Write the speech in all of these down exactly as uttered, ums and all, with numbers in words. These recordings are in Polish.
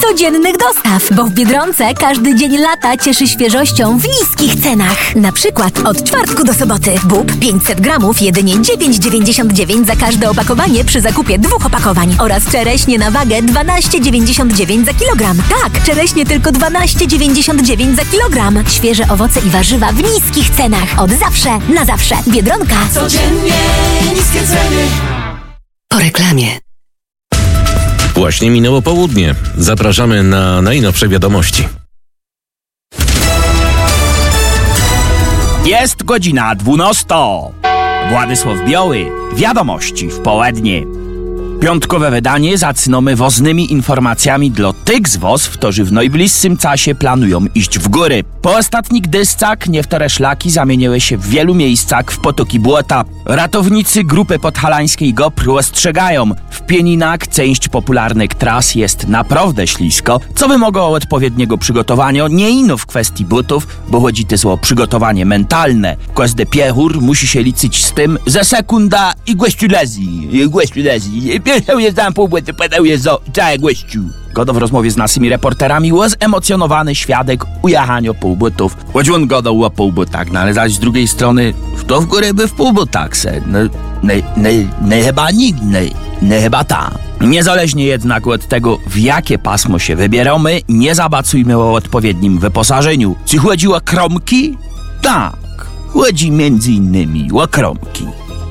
codziennych dostaw, bo w Biedronce każdy dzień lata cieszy świeżością w niskich cenach. Na przykład od czwartku do soboty bób pięćset gramów jedynie dziewięć dziewięćdziesiąt dziewięć za każde opakowanie przy zakupie dwóch opakowań oraz czereśnie na wagę dwanaście dziewięćdziesiąt dziewięć za kilogram. Tak, czereśnie tylko dwanaście dziewięćdziesiąt dziewięć za kilogram. Świeże owoce i warzywa w niskich cenach. Od zawsze, na zawsze. Biedronka. Codziennie niskie ceny. Po reklamie. Właśnie minęło południe. Zapraszamy na najnowsze wiadomości. Jest godzina dwunasta. Władysław Biały. Wiadomości w południe. Piątkowe wydanie zaczynamy woznymi informacjami dla tych z was, którzy w najbliższym czasie planują iść w góry. Po ostatnich deszczach niektóre szlaki zamieniły się w wielu miejscach w potoki błota. Ratownicy grupy podhalańskiej GoPro ostrzegają, w Pieninach część popularnych tras jest naprawdę ślisko, co wymaga odpowiedniego przygotowania, nie ino w kwestii butów, bo chodzi też o przygotowanie mentalne. Każdy piechur musi się liczyć z tym, że sekunda i gościu lezi, gościu lezi. Pierwszą jeżdżam pół błędy, padał jest za całe gościu. Godo w rozmowie z naszymi reporterami was emocjonowany świadek ujechania półbutów. Choć on godał o półbutach, no ale zaś z drugiej strony, kto w górę by w półbutach se? No, nie, nie, nie chyba nikt, nie, nie chyba ta. Niezależnie jednak od tego, w jakie pasmo się wybieramy, nie zabacujmy o odpowiednim wyposażeniu. Czy chodzi o kromki? Tak, chodzi między innymi o kromki.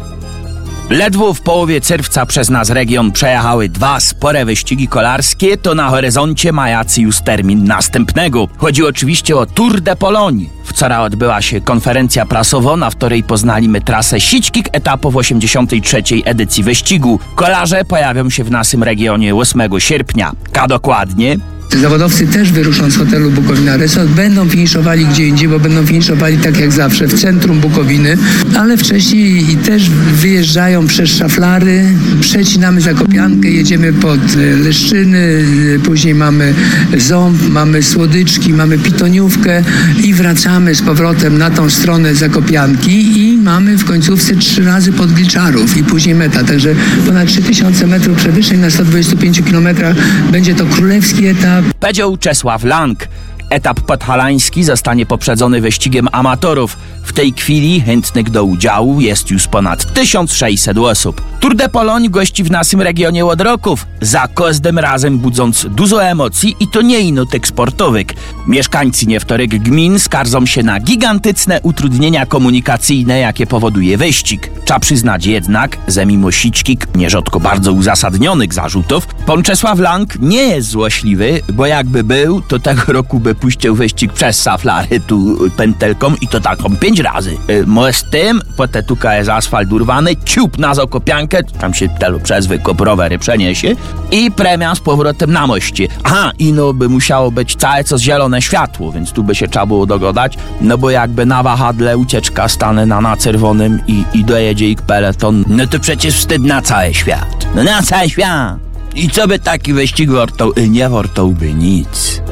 Ledwo w połowie czerwca przez nas region przejechały dwa spore wyścigi kolarskie, to na horyzoncie majacy już termin następnego. Chodzi oczywiście o Tour de Pologne. Wczoraj odbyła się konferencja prasowa, na której poznaliśmy trasę sićkich etapów osiemdziesiątej trzeciej edycji wyścigu. Kolarze pojawią się w naszym regionie ósmego sierpnia. A dokładnie... Zawodowcy też wyruszą z hotelu Bukowina Resort, będą finiszowali gdzie indziej, bo będą finiszowali tak jak zawsze w centrum Bukowiny, ale wcześniej też wyjeżdżają przez Szaflary, przecinamy Zakopiankę, jedziemy pod Leszczyny, później mamy Ząb, mamy Słodyczki, mamy Pitoniówkę i wracamy z powrotem na tą stronę Zakopianki i mamy w końcówce trzy razy pod Gliczarów i później meta, także ponad trzy tysiące metrów przewyższeń na sto dwudziestu pięciu kilometrach będzie to królewski etap. Powiedział Czesław Lang. Etap podhalański zostanie poprzedzony wyścigiem amatorów. W tej chwili chętnych do udziału jest już ponad tysiąc sześćset osób. Tour de Pologne gości w naszym regionie od roków, za każdym razem budząc dużo emocji i to nie ino tych sportowych. Mieszkańcy niektórych gmin skarżą się na gigantyczne utrudnienia komunikacyjne, jakie powoduje wyścig. Trzeba przyznać jednak, że mimo sićkich, nierzadko bardzo uzasadnionych zarzutów, pan Czesław Lang nie jest złośliwy, bo jakby był, to tego roku by puścił wyścig przez Szaflary tu pętelką i to taką pięć razy. Yy, z tym, potem tuka jest asfalt urwany, ciup na Zakopiankę, tam się telu przez wykop rowery przeniesie i premia z powrotem na moście. Aha, ino by musiało być całe co zielone światło, więc tu by się trzeba było dogadać, no bo jakby na wahadle ucieczka stanę na, na czerwonym i, i dojedzie ich peleton, no to przecież wstyd na cały świat. No na cały świat. I co by taki wyścig wartał? Nie wartałby nic.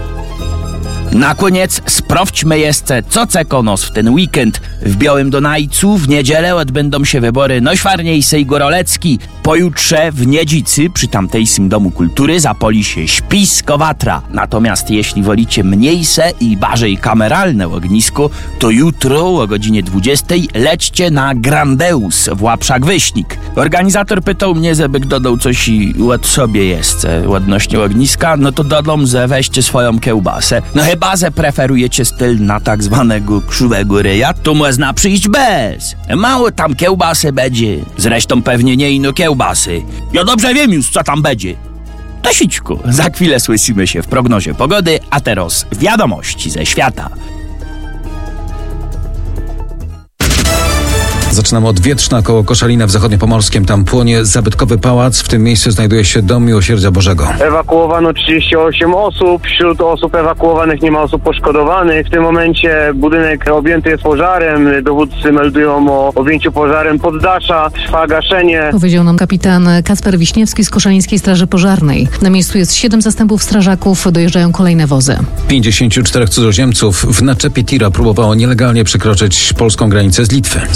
Na koniec sprawdźmy jeszcze, co czeka nas w ten weekend. W Białym Donajcu w niedzielę odbędą się wybory najśwarniejszej Gorolecki. Pojutrze w Niedzicy, przy tamtejszym Domu Kultury, zapoli się Śpiskowatra. Natomiast jeśli wolicie mniejsze i bardziej kameralne ognisko, to jutro o godzinie dwudziestej lećcie na Grandeus w Łapszak-Wyśnik. Organizator pytał mnie, żeby dodał coś i od sobie jeszcze odnośnie ogniska, no to dodam, że weźcie swoją kiełbasę. No chyba, że preferujecie styl na tak zwanego krzywego ryja, to można przyjść bez. Mało tam kiełbasy będzie. Zresztą pewnie nie ino kiełbasy. Ja dobrze wiem już, co tam będzie. To sićku. Za chwilę słyszymy się w prognozie pogody, a teraz wiadomości ze świata. Zaczynamy od Wietrzna, koło Koszalina w Zachodniopomorskiem. Tam płonie zabytkowy pałac. W tym miejscu znajduje się Dom Miłosierdzia Bożego. Ewakuowano trzydzieści osiem osób. Wśród osób ewakuowanych nie ma osób poszkodowanych. W tym momencie budynek objęty jest pożarem. Dowódcy meldują o objęciu pożarem poddasza. Trwa gaszenie. Powiedział nam kapitan Kacper Wiśniewski z Koszalińskiej Straży Pożarnej. Na miejscu jest siedem zastępów strażaków. Dojeżdżają kolejne wozy. pięćdziesięciu czterech cudzoziemców w naczepie tira próbowało nielegalnie przekroczyć polską granicę z Litwy. Zostali zatrzymani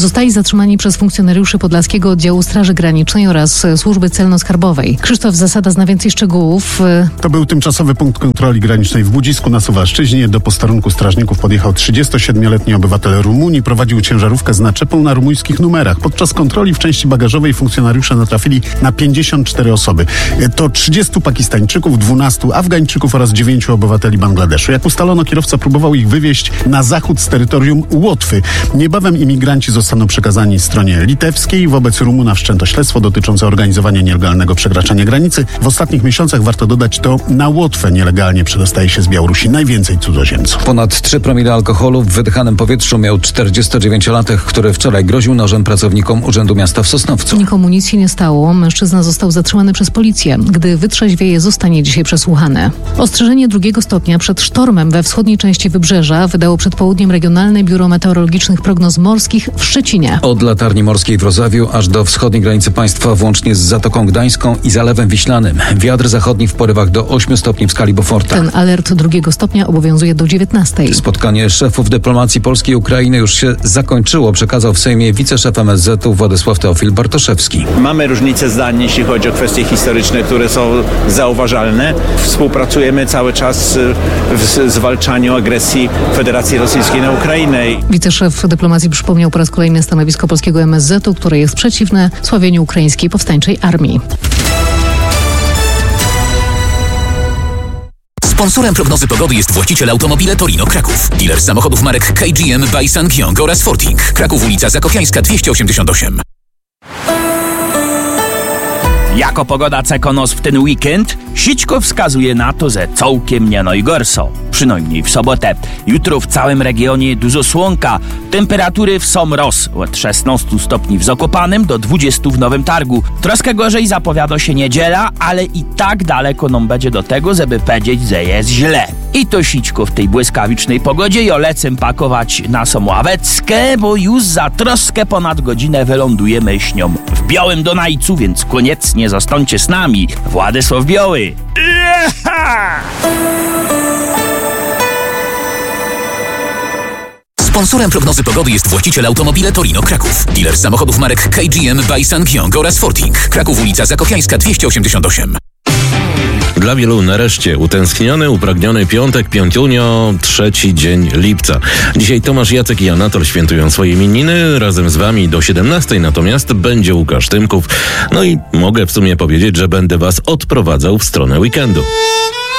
zatrzymani przez funkcjonariuszy podlaskiego oddziału Straży Granicznej oraz Służby Celno-Skarbowej. Krzysztof Zasada zna więcej szczegółów. To był tymczasowy punkt kontroli granicznej w Budzisku na Suwalszczyźnie. Do posterunku strażników podjechał trzydziestosiedmioletni obywatel Rumunii. Prowadził ciężarówkę z naczepą na rumuńskich numerach. Podczas kontroli w części bagażowej funkcjonariusze natrafili na pięćdziesiąt cztery osoby. To trzydziestu Pakistańczyków, dwunastu Afgańczyków oraz dziewięciu obywateli Bangladeszu. Jak ustalono, kierowca próbował ich wywieźć na zachód z terytorium Łotwy. Niebawem imigranci zostaną przekazani stronie litewskiej. Wobec Rumuna wszczęto śledztwo dotyczące organizowania nielegalnego przekraczania granicy. W ostatnich miesiącach, warto dodać, to na Łotwę nielegalnie przedostaje się z Białorusi najwięcej cudzoziemców. Ponad trzy promile alkoholu w wydychanym powietrzu miał czterdziestodziewięciolatek, który wczoraj groził nożem pracownikom Urzędu Miasta w Sosnowcu. Nikomu nic się nie stało. Mężczyzna został zatrzymany przez policję. Gdy wytrzeźwieje, zostanie dzisiaj przesłuchany. Ostrzeżenie drugiego stopnia przed sztormem we wschodniej części Wybrzeża wydało przed południem Regionalne Biuro Meteorologicznych Prognoz Morskich w Szczecinie. Od latarni morskiej w Rozawiu aż do wschodniej granicy państwa, włącznie z Zatoką Gdańską i Zalewem Wiślanym. Wiatr zachodni w porywach do ośmiu stopni w skali Beauforta. Ten alert drugiego stopnia obowiązuje do dziewiętnastej. Spotkanie szefów dyplomacji Polski i Ukrainy już się zakończyło, przekazał w Sejmie wiceszef M S Z u Władysław Teofil Bartoszewski. Mamy różnice zdań, jeśli chodzi o kwestie historyczne, które są zauważalne. Współpracujemy cały czas w zwalczaniu agresji Federacji Rosyjskiej na Ukrainę. Wiceszef dyplomacji przypomniał po raz kolejny stanowisko polskiego M S Z u, które jest przeciwne sławieniu ukraińskiej powstańczej armii. Sponsorem prognozy pogody jest właściciel Automobile Torino Kraków. Dealer samochodów marek K G M by Sangyong oraz Forting. Kraków, ulica Zakopiańska dwieście osiemdziesiąt osiem. Jako pogoda Cekonos w ten weekend, sićko wskazuje na to, że całkiem nie najgorso. Przynajmniej w sobotę. Jutro w całym regionie dużo słonka. Temperatury w są roz od szesnastu stopni w Zakopanem do dwudziestu w Nowym Targu. Troszkę gorzej zapowiada się niedziela, ale i tak daleko nam będzie do tego, żeby powiedzieć, że jest źle. I to sićko w tej błyskawicznej pogodzie ja lecę pakować na Somławeckę, bo już za troszkę ponad godzinę wylądujemy śnią w Białym Donajcu, więc koniecznie zostańcie z nami. Władysław Biały. Jecha! Sponsorem prognozy pogody jest właściciel Automobile Torino Kraków. Dealer samochodów marek K G M by Sangyong oraz Forting. Kraków, ulica Zakopiańska dwieście osiemdziesiąt osiem. Dla wielu nareszcie utęskniony, upragniony piątek, piątunio, trzeci dzień lipca. Dzisiaj Tomasz, Jacek i Anatol świętują swoje imieniny. Razem z wami do siedemnastej natomiast będzie Łukasz Tymków. No i mogę w sumie powiedzieć, że będę was odprowadzał w stronę weekendu.